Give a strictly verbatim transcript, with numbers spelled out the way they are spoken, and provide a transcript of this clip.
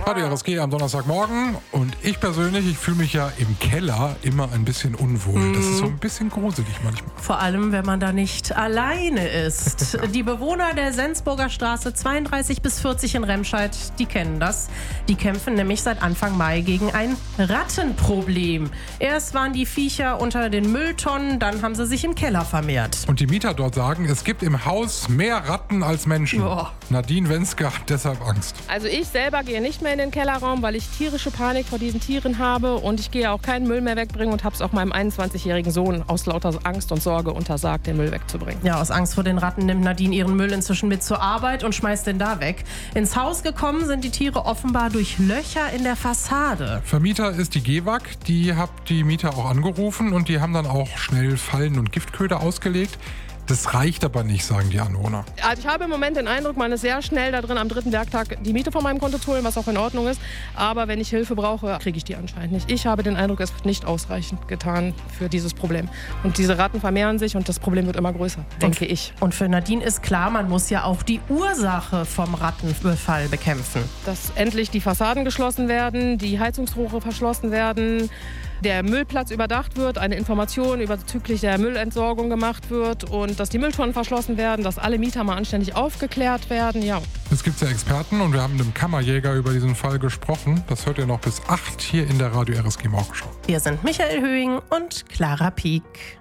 Radio R S G am Donnerstagmorgen. Und ich persönlich, ich fühle mich ja im Keller immer ein bisschen unwohl. Mm. Das ist so ein bisschen gruselig manchmal. Vor allem, wenn man da nicht alleine ist. Die Bewohner der Sensburger Straße zweiunddreißig bis vierzig in Remscheid, die kennen das. Die kämpfen nämlich seit Anfang Mai gegen ein Rattenproblem. Erst waren die Viecher unter den Mülltonnen, dann haben sie sich im Keller vermehrt. Und die Mieter dort sagen, es gibt im Haus mehr Ratten als Menschen. Oh. Nadine Wenske hat deshalb Angst. Also ich selber gehe nicht mehr in den Kellerraum, weil ich tierische Panik vor diesen Tieren habe. Und ich gehe auch keinen Müll mehr wegbringen und habe es auch meinem einundzwanzigjährigen Sohn aus lauter Angst und Sorge untersagt, den Müll wegzubringen. Ja, aus Angst vor den Ratten nimmt Nadine ihren Müll inzwischen mit zur Arbeit und schmeißt den da weg. Ins Haus gekommen sind die Tiere offenbar durch Löcher in der Fassade. Vermieter ist die G W A G. Die hat die Mieter auch angerufen und die haben dann auch schnell Fallen und Giftköder ausgelegt. Das reicht aber nicht, sagen die Anwohner. Also ich habe im Moment den Eindruck, man ist sehr schnell da drin, am dritten Werktag die Miete von meinem Konto zu holen, was auch in Ordnung ist. Aber wenn ich Hilfe brauche, kriege ich die anscheinend nicht. Ich habe den Eindruck, es wird nicht ausreichend getan für dieses Problem. Und diese Ratten vermehren sich und das Problem wird immer größer, denke und, ich. Und für Nadine ist klar, man muss ja auch die Ursache vom Rattenbefall bekämpfen. Dass endlich die Fassaden geschlossen werden, die Heizungsrohre verschlossen werden, der Müllplatz überdacht wird, eine Information bezüglich der Müllentsorgung gemacht wird und dass die Mülltonnen verschlossen werden, dass alle Mieter mal anständig aufgeklärt werden. Ja. Es gibt ja Experten und wir haben mit dem Kammerjäger über diesen Fall gesprochen. Das hört ihr noch bis acht hier in der Radio R S G Morgenshow. Wir sind Michael Höhing und Clara Pieck.